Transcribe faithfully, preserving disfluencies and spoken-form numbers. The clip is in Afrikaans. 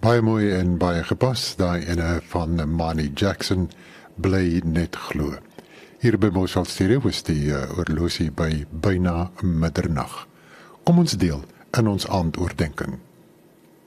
Baie mooi en baie gepas, daai ene van Manny Jackson, bly net glo. Hier by Mosel Stereo is die uh, oorlosie by byna middernag. Kom ons deel in ons aandoordenking.